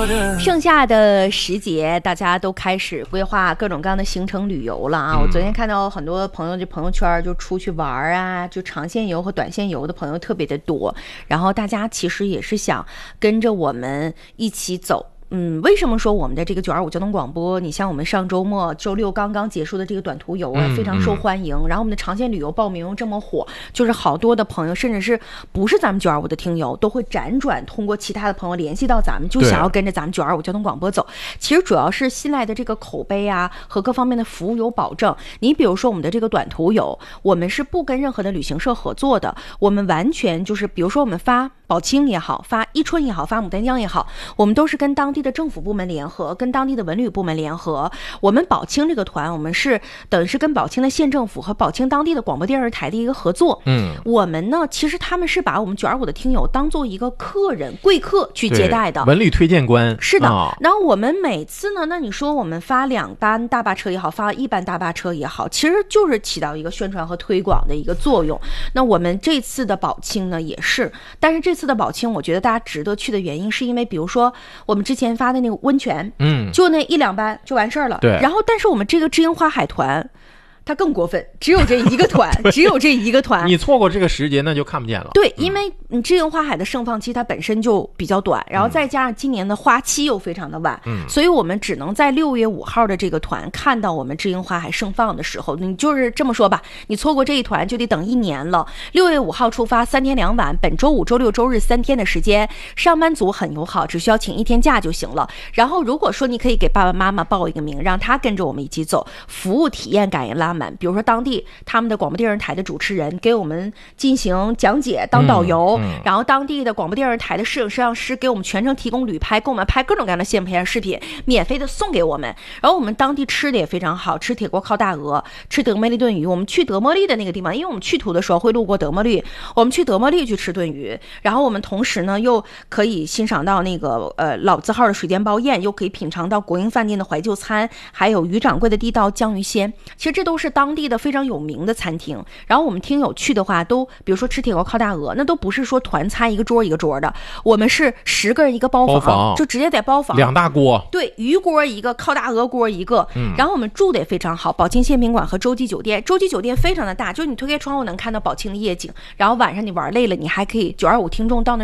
剩下的10节，大家都开始规划各种各样的行程旅游了啊！我昨天看到很多朋友就朋友圈就出去玩啊，就长线游和短线游的朋友特别的多，然后大家其实也是想跟着我们一起走。为什么说我们的这个925交通广播，你像我们上周末周六刚刚结束的这个短途游啊，非常受欢迎。然后我们的长线旅游报名又这么火，就是好多的朋友，甚至是不是咱们925的听友，都会辗转通过其他的朋友联系到咱们，就想要跟着咱们925交通广播走。其实主要是信赖的这个口碑啊和各方面的服务有保证。你比如说我们的这个短途游，我们是不跟任何的旅行社合作的，我们完全就是比如说我们发宝清也好，发伊春也好，发牡丹江也好，我们都是跟当地的政府部门联合，跟当地的文旅部门联合。我们宝清这个团，我们是等于是跟宝清的县政府和宝清当地的广播电视台的一个合作。我们呢，其实他们是把我们925的听友当做一个客人、贵客去接待的， 文旅推荐官。 是的。然后我们每次呢，那你说我们发2班大巴车也好，发1班大巴车也好，其实就是起到一个宣传和推广的一个作用。那我们这次的宝清呢也是，但是这次的宝清，我觉得大家值得去的原因，是因为比如说我们之前发的那个温泉，就那1、2班就完事儿了。 对。 然后，但是我们这个知音花海团，它更过分，只有这一个团，只有这一个团。 你错过这个时节，那就看不见了。 对，因为你知音花海的盛放期它本身就比较短，然后再加上今年的花期又非常的晚，所以我们只能在6月5号的这个团看到我们知音花海盛放的时候。你就是这么说吧，你错过这一团就得等1年了。6月5号出发，3天2晚，本周5、周6、周日3天的时间，上班族很友好，只需要请1天假就行了。然后如果说你可以给爸爸妈妈报一个名，让他跟着我们一起走，服务体验感也拉满。比如说当地他们的广播电视台的主持人给我们进行讲解当导游，然后当地的广播电视台的摄影摄像师给我们全程提供旅拍，给我们拍各种各样的现拍视频，免费的送给我们。然后我们当地吃的也非常好，吃铁锅烤大鹅，吃德莫利炖鱼。我们去德莫利的那个地方，因为我们去途的时候会路过德莫利，我们去德莫利去吃炖鱼，然后我们同时呢又可以欣赏到那个老字号的水煎包宴，又可以品尝到国营饭店的怀旧餐，还有于掌柜的地道江鱼鲜。其实这都是当地的非常有名的餐厅。然后我们听友去的话，都比如说吃铁锅烤大鹅，那都不是说团餐一个桌一个桌的，我们是10个人一个包房，就直接在包房 2大锅， 对，鱼锅一个，烤大鹅锅一个。然后我们住的也非常好，宝清县宾馆和洲际酒店。洲际酒店非常的大，就是你推开窗户能看到宝清的夜景，然后晚上你玩累了，你还可以925听众到那